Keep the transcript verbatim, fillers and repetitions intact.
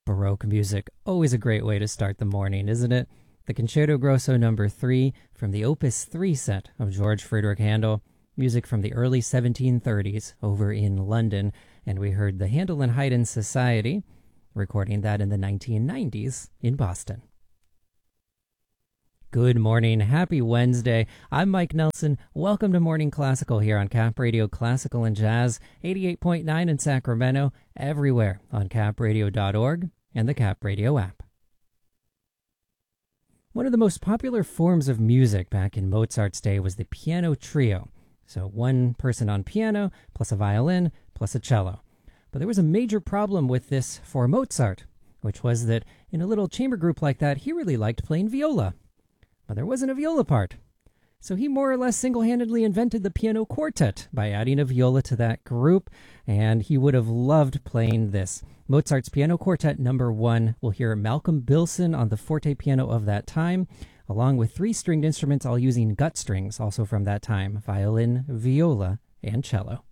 Baroque music, always a great way to start the morning, isn't it? The Concerto Grosso number three from the Opus three set of George Friedrich Handel, music from the early seventeen thirties over in London, and we heard the Handel and Haydn Society, recording that in the nineteen nineties in Boston. Good morning. Happy Wednesday. I'm Mike Nelson. Welcome to Morning Classical here on Cap Radio Classical and Jazz, eighty-eight point nine in Sacramento, everywhere on cap radio dot org and the Cap Radio app. One of the most popular forms of music back in Mozart's day was the piano trio. So one person on piano, plus a violin, plus a cello. But there was a major problem with this for Mozart, which was that in a little chamber group like that, he really liked playing viola. But there wasn't a viola part. So he more or less single-handedly invented the piano quartet by adding a viola to that group, and he would have loved playing this. Mozart's Piano Quartet number one. We'll hear Malcolm Bilson on the forte piano of that time, along with three stringed instruments all using gut strings, also from that time, violin, viola, and cello.